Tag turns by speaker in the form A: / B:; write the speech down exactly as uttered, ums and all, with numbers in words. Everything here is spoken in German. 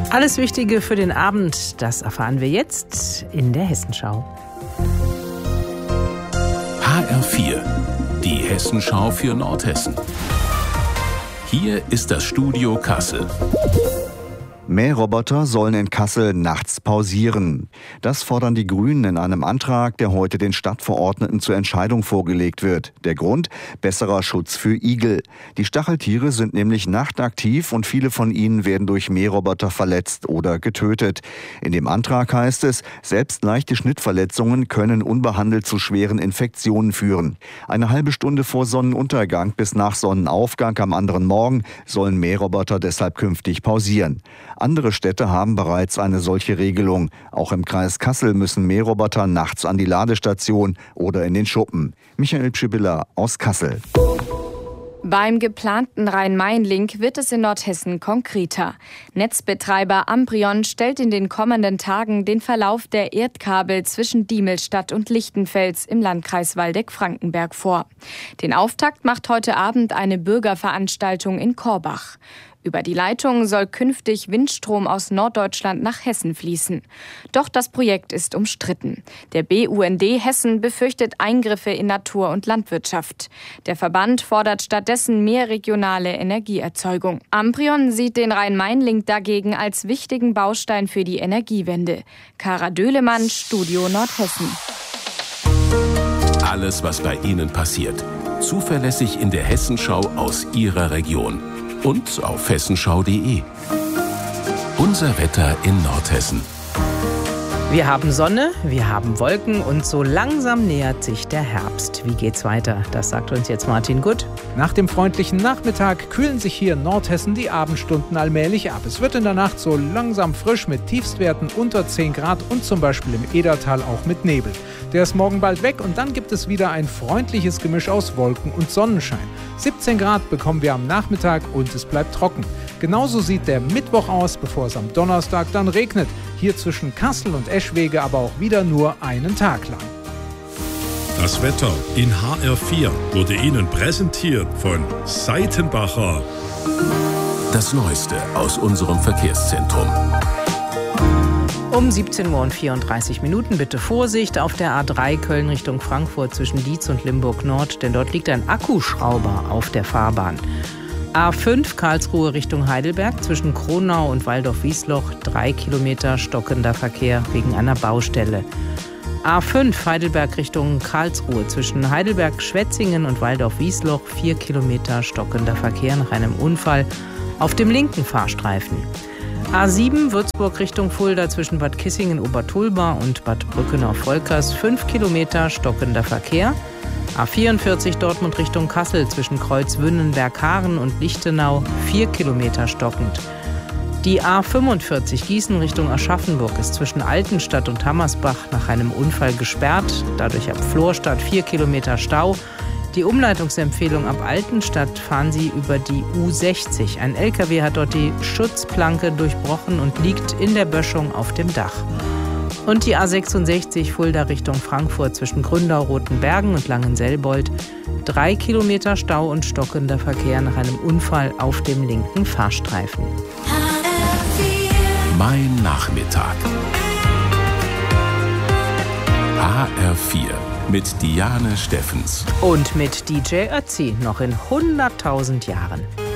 A: Alles Wichtige für den Abend, das erfahren wir jetzt in der Hessenschau.
B: H R vier, die Hessenschau für Nordhessen. Hier ist das Studio Kassel.
C: Mähroboter sollen in Kassel nachts pausieren. Das fordern die Grünen in einem Antrag, der heute den Stadtverordneten zur Entscheidung vorgelegt wird. Der Grund? Besserer Schutz für Igel. Die Stacheltiere sind nämlich nachtaktiv und viele von ihnen werden durch Mähroboter verletzt oder getötet. In dem Antrag heißt es, selbst leichte Schnittverletzungen können unbehandelt zu schweren Infektionen führen. Eine halbe Stunde vor Sonnenuntergang bis nach Sonnenaufgang am anderen Morgen sollen Mähroboter deshalb künftig pausieren. Andere Städte haben bereits eine solche Regelung. Auch im Kreis Kassel müssen Mähroboter nachts an die Ladestation oder in den Schuppen. Michael Pschibilla aus Kassel.
D: Beim geplanten Rhein-Main-Link wird es in Nordhessen konkreter. Netzbetreiber Amprion stellt in den kommenden Tagen den Verlauf der Erdkabel zwischen Diemelstadt und Lichtenfels im Landkreis Waldeck-Frankenberg vor. Den Auftakt macht heute Abend eine Bürgerveranstaltung in Korbach. Über die Leitung soll künftig Windstrom aus Norddeutschland nach Hessen fließen. Doch das Projekt ist umstritten. Der B U N D Hessen befürchtet Eingriffe in Natur- und Landwirtschaft. Der Verband fordert stattdessen mehr regionale Energieerzeugung. Amprion sieht den Rhein-Main-Link dagegen als wichtigen Baustein für die Energiewende. Kara Döhlemann, Studio Nordhessen.
B: Alles, was bei Ihnen passiert. Zuverlässig in der Hessenschau aus Ihrer Region. Und auf hessenschau punkt de. Unser Wetter in Nordhessen.
A: Wir haben Sonne, wir haben Wolken und so langsam nähert sich der Herbst. Wie geht's weiter? Das sagt uns jetzt Martin Gutt.
E: Nach dem freundlichen Nachmittag kühlen sich hier in Nordhessen die Abendstunden allmählich ab. Es wird in der Nacht so langsam frisch mit Tiefstwerten unter zehn Grad und zum Beispiel im Edertal auch mit Nebel. Der ist morgen bald weg und dann gibt es wieder ein freundliches Gemisch aus Wolken und Sonnenschein. siebzehn Grad bekommen wir am Nachmittag und es bleibt trocken. Genauso sieht der Mittwoch aus, bevor es am Donnerstag dann regnet. Hier zwischen Kassel und Eschwege aber auch wieder nur einen Tag lang.
F: Das Wetter in H R vier wurde Ihnen präsentiert von Seitenbacher.
B: Das Neueste aus unserem Verkehrszentrum.
A: Um siebzehn Uhr und vierunddreißig Minuten bitte Vorsicht auf der A drei Köln Richtung Frankfurt zwischen Dietz und Limburg Nord, denn dort liegt ein Akkuschrauber auf der Fahrbahn. A fünf Karlsruhe Richtung Heidelberg zwischen Kronau und Waldorf-Wiesloch, drei Kilometer stockender Verkehr wegen einer Baustelle. A fünf Heidelberg Richtung Karlsruhe zwischen Heidelberg-Schwetzingen und Waldorf-Wiesloch, vier Kilometer stockender Verkehr nach einem Unfall auf dem linken Fahrstreifen. A sieben Würzburg Richtung Fulda zwischen Bad Kissingen-Obertulba und Bad Brückenau-Volkers, fünf Kilometer stockender Verkehr. A vierundvierzig Dortmund Richtung Kassel zwischen Kreuzwünnen-Bergharen und Lichtenau, vier Kilometer stockend. Die A fünfundvierzig Gießen Richtung Aschaffenburg ist zwischen Altenstadt und Hammersbach nach einem Unfall gesperrt, dadurch ab Florstadt vier Kilometer Stau. Die Umleitungsempfehlung ab Altenstadt fahren Sie über die U sechzig. Ein L K W hat dort die Schutzplanke durchbrochen und liegt in der Böschung auf dem Dach. Und die A sechsundsechzig Fulda Richtung Frankfurt zwischen Gründau, Rotenbergen und Langenselbold. Drei Kilometer Stau und stockender Verkehr nach einem Unfall auf dem linken Fahrstreifen.
B: Mein Nachmittag. H R vier mit Diane Steffens.
A: Und mit D J Ötzi noch in hunderttausend Jahren.